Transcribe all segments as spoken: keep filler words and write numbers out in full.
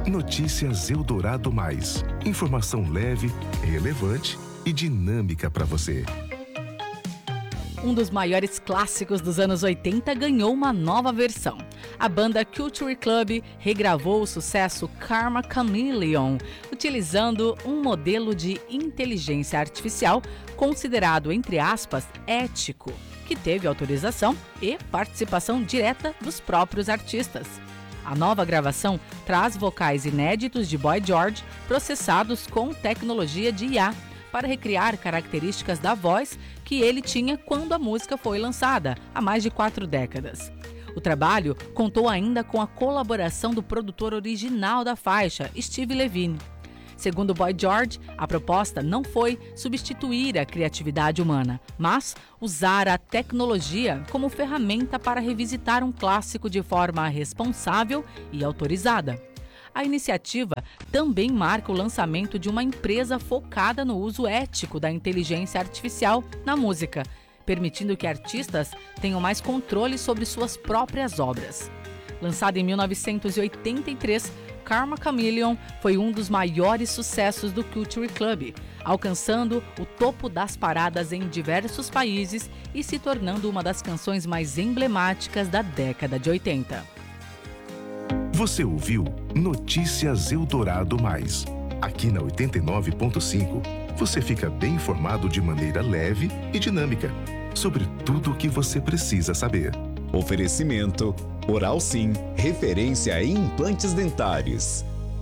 Notícias Eldorado Mais. Informação leve, relevante e dinâmica para você. Um dos maiores clássicos dos anos oitenta ganhou uma nova versão. A banda Culture Club regravou o sucesso Karma Chameleon, utilizando um modelo de inteligência artificial considerado, entre aspas, ético, que teve autorização e participação direta dos próprios artistas. A nova gravação traz vocais inéditos de Boy George processados com tecnologia de I A para recriar características da voz que ele tinha quando a música foi lançada, há mais de quatro décadas. O trabalho contou ainda com a colaboração do produtor original da faixa, Steve Levine. Segundo Boy George, a proposta não foi substituir a criatividade humana, mas usar a tecnologia como ferramenta para revisitar um clássico de forma responsável e autorizada. A iniciativa também marca o lançamento de uma empresa focada no uso ético da inteligência artificial na música, permitindo que artistas tenham mais controle sobre suas próprias obras. Lançado em mil novecentos e oitenta e três, Karma Chameleon foi um dos maiores sucessos do Culture Club, alcançando o topo das paradas em diversos países e se tornando uma das canções mais emblemáticas da década de oitenta. Você ouviu Notícias Eldorado Mais. Aqui na oitenta e nove ponto cinco, você fica bem informado de maneira leve e dinâmica sobre tudo o que você precisa saber. Oferecimento Oral Sim, referência em implantes dentários.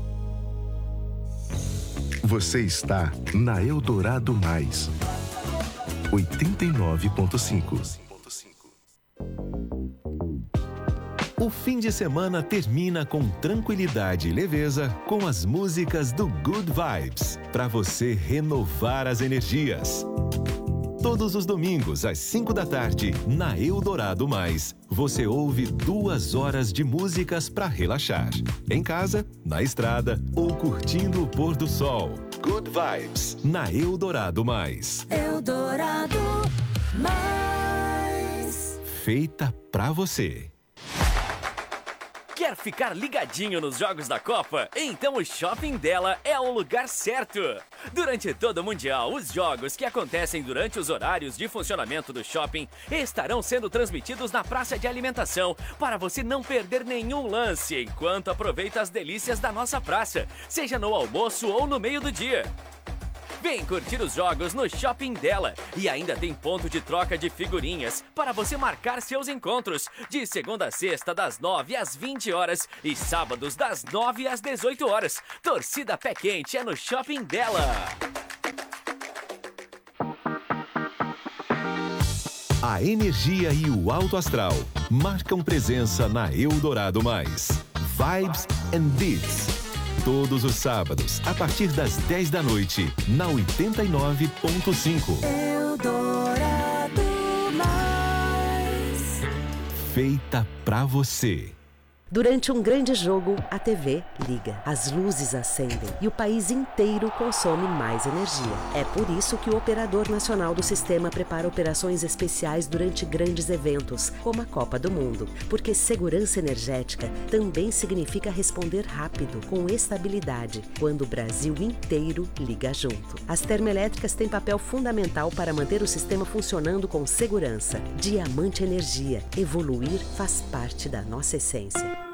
Você está na Eldorado Mais. oitenta e nove ponto cinco. O fim de semana termina com tranquilidade e leveza com as músicas do Good Vibes, para você renovar as energias. Todos os domingos, às cinco da tarde, na Eldorado Mais, você ouve duas horas de músicas para relaxar. Em casa, na estrada ou curtindo o pôr do sol. Good Vibes, na Eldorado Mais. Eldorado Mais. Feita pra você. Quer ficar ligadinho nos jogos da Copa? Então o Shopping Dela é o lugar certo! Durante todo o Mundial, os jogos que acontecem durante os horários de funcionamento do shopping estarão sendo transmitidos na praça de alimentação para você não perder nenhum lance enquanto aproveita as delícias da nossa praça, seja no almoço ou no meio do dia. Vem curtir os jogos no Shopping Dela e ainda tem ponto de troca de figurinhas para você marcar seus encontros de segunda a sexta das nove às vinte horas e sábados das nove às dezoito horas. Torcida Pé Quente é no Shopping Dela. A energia e o alto astral marcam presença na Eldorado Mais. Vibes and Beats. Todos os sábados, a partir das dez da noite, na oitenta e nove ponto cinco. Eldorado Mais. Feita pra você. Durante um grande jogo, a T V liga, as luzes acendem e o país inteiro consome mais energia. É por isso que o Operador Nacional do Sistema prepara operações especiais durante grandes eventos, como a Copa do Mundo. Porque segurança energética também significa responder rápido, com estabilidade, quando o Brasil inteiro liga junto. As termoelétricas têm papel fundamental para manter o sistema funcionando com segurança. Diamante Energia. Evoluir faz parte da nossa essência.